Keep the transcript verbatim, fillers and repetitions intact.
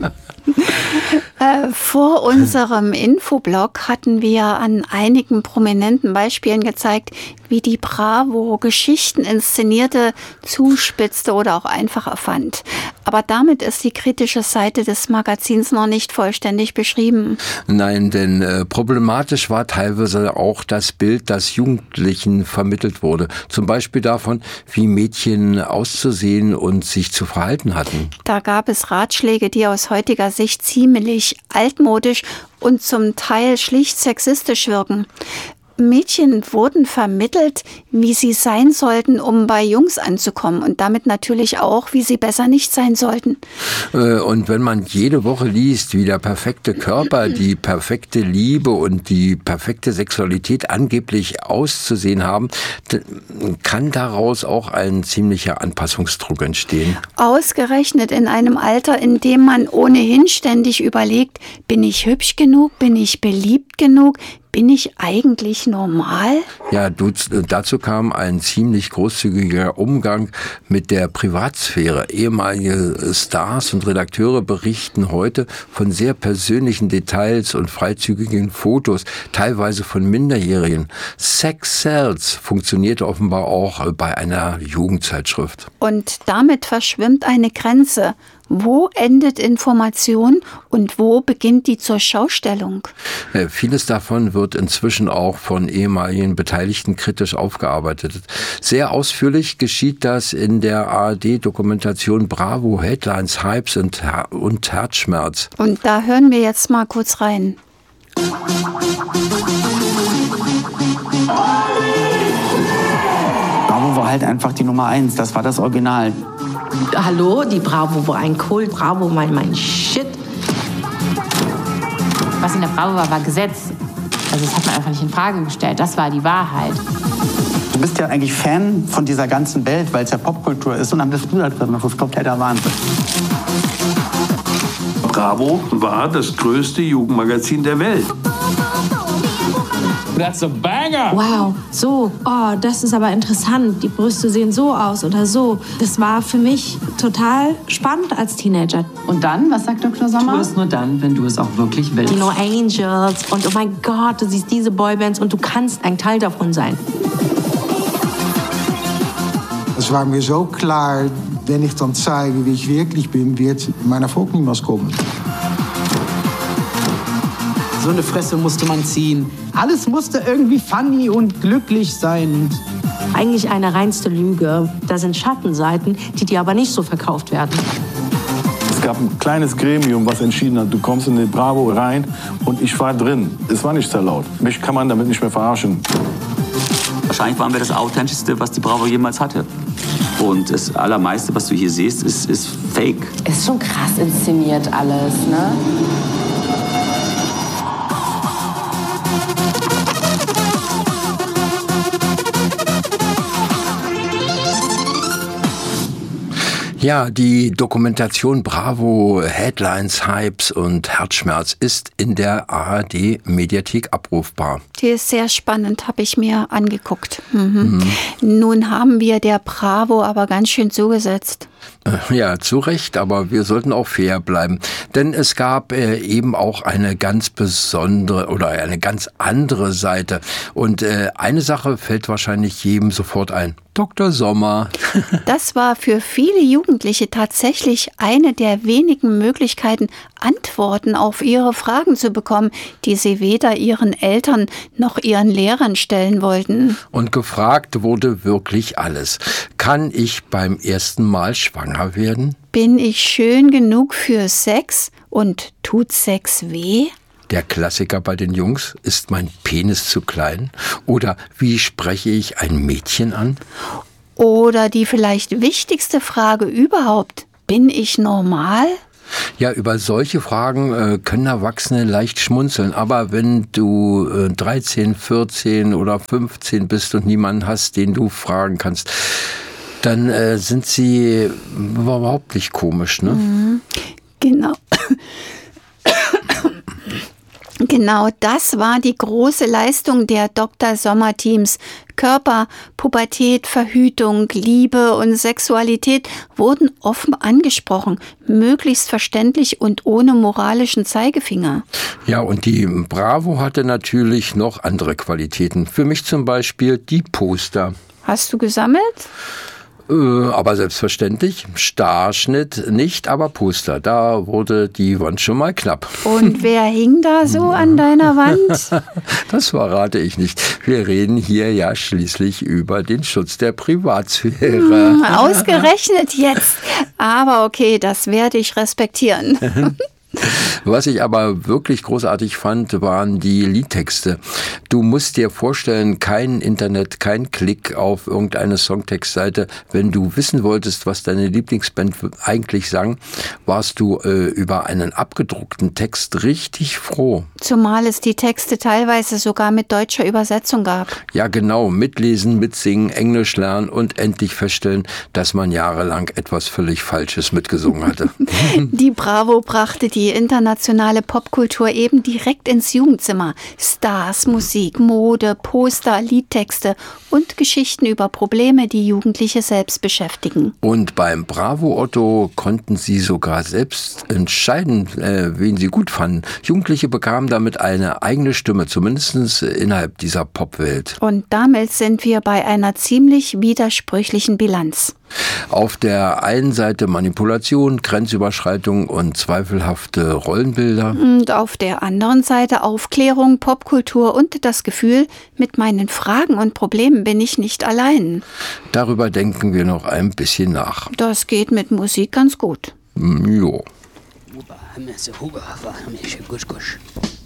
Äh, vor unserem Infoblog hatten wir an einigen prominenten Beispielen gezeigt, wie die Bravo Geschichten inszenierte, zuspitzte oder auch einfach erfand. Aber damit ist die kritische Seite des Magazins noch nicht vollständig beschrieben. Nein, denn äh, problematisch war teilweise auch das Bild, das Jugendlichen vermittelt wurde. Zum Beispiel davon, wie Mädchen auszusehen und sich zu verhalten hatten. Da gab es Ratschläge, die aus heutiger Sicht ziemlich altmodisch und zum Teil schlicht sexistisch wirken. Mädchen wurden vermittelt, wie sie sein sollten, um bei Jungs anzukommen und damit natürlich auch, wie sie besser nicht sein sollten. Und wenn man jede Woche liest, wie der perfekte Körper, die perfekte Liebe und die perfekte Sexualität angeblich auszusehen haben, kann daraus auch ein ziemlicher Anpassungsdruck entstehen. Ausgerechnet in einem Alter, in dem man ohnehin ständig überlegt, bin ich hübsch genug, bin ich beliebt genug, bin ich eigentlich normal? Ja, du, dazu kam ein ziemlich großzügiger Umgang mit der Privatsphäre. Ehemalige Stars und Redakteure berichten heute von sehr persönlichen Details und freizügigen Fotos, teilweise von Minderjährigen. Sex Sells funktioniert offenbar auch bei einer Jugendzeitschrift. Und damit verschwimmt eine Grenze. Wo endet Information und wo beginnt die Zurschaustellung? Ja, vieles davon wird inzwischen auch von ehemaligen Beteiligten kritisch aufgearbeitet. Sehr ausführlich geschieht das in der A R D-Dokumentation Bravo, Headlines, Hypes und, Her- und Herzschmerz. Und da hören wir jetzt mal kurz rein. Bravo war halt einfach die Nummer eins, das war das Original. Hallo, die Bravo war ein Kult. Bravo, mein, mein Shit. Was in der Bravo war, war Gesetz. Also das hat man einfach nicht in Frage gestellt. Das war die Wahrheit. Du bist ja eigentlich Fan von dieser ganzen Welt, weil es ja Popkultur ist. Und dann bist du da drin. Das ist kompletter Wahnsinn. Bravo war das größte Jugendmagazin der Welt. That's a banger! Wow, so, oh, das ist aber interessant. Die Brüste sehen so aus oder so. Das war für mich total spannend als Teenager. Und dann, was sagt Doktor Sommer? Tu es nur dann, wenn du es auch wirklich willst. Die No Angels und oh mein Gott, du siehst diese Boybands und du kannst ein Teil davon sein. Es war mir so klar, wenn ich dann zeige, wie ich wirklich bin, wird mein Erfolg niemals kommen. So eine Fresse musste man ziehen. Alles musste irgendwie funny und glücklich sein. Eigentlich eine reinste Lüge. Da sind Schattenseiten, die dir aber nicht so verkauft werden. Es gab ein kleines Gremium, was entschieden hat, du kommst in die Bravo rein und ich war drin. Es war nicht sehr laut. Mich kann man damit nicht mehr verarschen. Wahrscheinlich waren wir das Authentischste, was die Bravo jemals hatte. Und das Allermeiste, was du hier siehst, ist, ist fake. Es ist schon krass inszeniert alles, ne? Ja, die Dokumentation Bravo, Headlines, Hypes und Herzschmerz ist in der A R D-Mediathek abrufbar. Die ist sehr spannend, habe ich mir angeguckt. Mhm. Mhm. Nun haben wir der Bravo aber ganz schön zugesetzt. Ja, zu Recht, aber wir sollten auch fair bleiben. Denn es gab äh, eben auch eine ganz besondere oder eine ganz andere Seite. Und äh, eine Sache fällt wahrscheinlich jedem sofort ein. Doktor Sommer. Das war für viele Jugendliche tatsächlich eine der wenigen Möglichkeiten, Antworten auf ihre Fragen zu bekommen, die sie weder ihren Eltern noch ihren Lehrern stellen wollten. Und gefragt wurde wirklich alles. Kann ich beim ersten Mal schwanger werden? Bin ich schön genug für Sex und tut Sex weh? Der Klassiker bei den Jungs, ist mein Penis zu klein? Oder wie spreche ich ein Mädchen an? Oder die vielleicht wichtigste Frage überhaupt, bin ich normal? Ja, über solche Fragen äh, können Erwachsene leicht schmunzeln. Aber wenn du äh, dreizehn, vierzehn oder fünfzehn bist und niemanden hast, den du fragen kannst, dann äh, sind sie überhaupt nicht komisch, ne? Mhm. Genau. Genau das war die große Leistung der Doktor Sommer-Teams. Körper, Pubertät, Verhütung, Liebe und Sexualität wurden offen angesprochen, möglichst verständlich und ohne moralischen Zeigefinger. Ja, und die Bravo hatte natürlich noch andere Qualitäten. Für mich zum Beispiel die Poster. Hast du gesammelt? Äh, aber selbstverständlich, Starschnitt nicht, aber Poster. Da wurde die Wand schon mal knapp. Und wer hing da so an deiner Wand? Das verrate ich nicht. Wir reden hier ja schließlich über den Schutz der Privatsphäre. Hm, ausgerechnet jetzt. Aber okay, das werde ich respektieren. Was ich aber wirklich großartig fand, waren die Liedtexte. Du musst dir vorstellen, kein Internet, kein Klick auf irgendeine Songtextseite. Wenn du wissen wolltest, was deine Lieblingsband eigentlich sang, warst du äh, über einen abgedruckten Text richtig froh. Zumal es die Texte teilweise sogar mit deutscher Übersetzung gab. Ja, genau. Mitlesen, mitsingen, Englisch lernen und endlich feststellen, dass man jahrelang etwas völlig Falsches mitgesungen hatte. Die Bravo brachte die internationale Popkultur eben direkt ins Jugendzimmer. Stars, Musik, Mode, Poster, Liedtexte und Geschichten über Probleme, die Jugendliche selbst beschäftigen. Und beim Bravo Otto konnten sie sogar selbst entscheiden, äh, wen sie gut fanden. Jugendliche bekamen damit eine eigene Stimme, zumindest innerhalb dieser Popwelt. Und damit sind wir bei einer ziemlich widersprüchlichen Bilanz. Auf der einen Seite Manipulation, Grenzüberschreitung und zweifelhafte Rollenbilder. Und auf der anderen Seite Aufklärung, Popkultur und das Gefühl, mit meinen Fragen und Problemen bin ich nicht allein. Darüber denken wir noch ein bisschen nach. Das geht mit Musik ganz gut. Jo.